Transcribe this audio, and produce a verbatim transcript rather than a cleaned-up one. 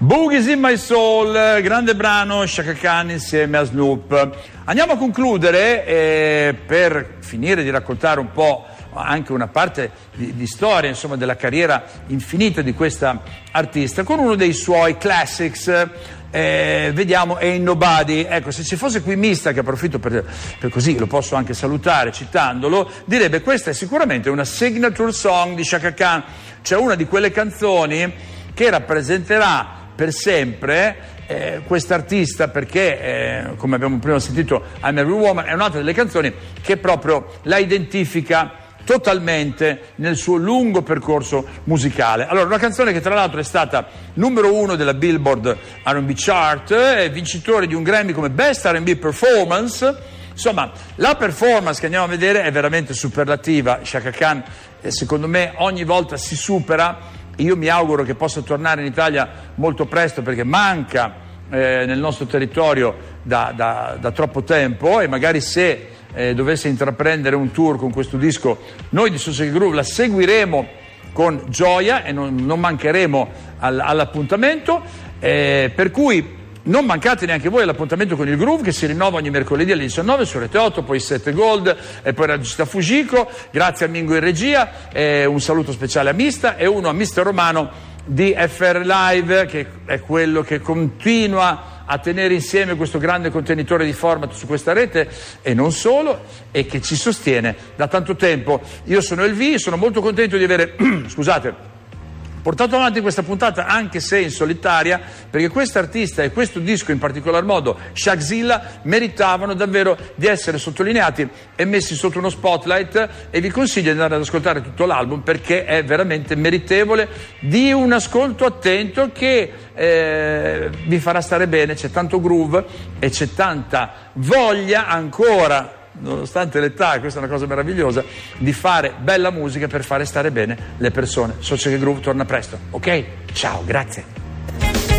Boogie's in My Soul, grande brano, Chaka Khan insieme a Snoop. Andiamo a concludere eh, per finire di raccontare un po' anche una parte di, di storia, insomma, della carriera infinita di questa artista con uno dei suoi classics. Eh, vediamo Ain't Nobody. Ecco, se ci fosse qui Mista, che approfitto per, per così lo posso anche salutare citandolo, direbbe: questa è sicuramente una signature song di Chaka Khan, cioè una di quelle canzoni che rappresenterà per sempre eh, quest'artista, perché eh, come abbiamo prima sentito I'm Every Woman è un'altra delle canzoni che proprio la identifica totalmente nel suo lungo percorso musicale. Allora, una canzone che tra l'altro è stata numero uno della Billboard R and B Chart, è vincitore di un Grammy come Best R and B Performance. Insomma, la performance che andiamo a vedere è veramente superlativa. Chaka Khan eh, secondo me ogni volta si supera. Io mi auguro che possa tornare in Italia molto presto, perché manca eh, nel nostro territorio da, da, da troppo tempo, e magari se eh, dovesse intraprendere un tour con questo disco, noi di Social Groove la seguiremo con gioia e non, non mancheremo al, all'appuntamento, eh, per cui non mancate neanche voi all'appuntamento con il Groove, che si rinnova ogni mercoledì alle diciannove su Rete otto, poi sette Gold e poi Radio Città Fujiko. Grazie a Mingo in regia, eh, un saluto speciale a Mista e uno a mister Romano di F R Live, che è quello che continua a tenere insieme questo grande contenitore di format su questa rete e non solo, e che ci sostiene da tanto tempo. Io sono Elvi, sono molto contento di avere scusate portato avanti questa puntata, anche se in solitaria, perché quest'artista e questo disco in particolar modo, Shakzilla, meritavano davvero di essere sottolineati e messi sotto uno spotlight, e vi consiglio di andare ad ascoltare tutto l'album, perché è veramente meritevole di un ascolto attento che eh, vi farà stare bene. C'è tanto groove e c'è tanta voglia ancora, nonostante l'età, questa è una cosa meravigliosa, di fare bella musica per fare stare bene le persone. So che Groove torna presto, ok? Ciao, grazie.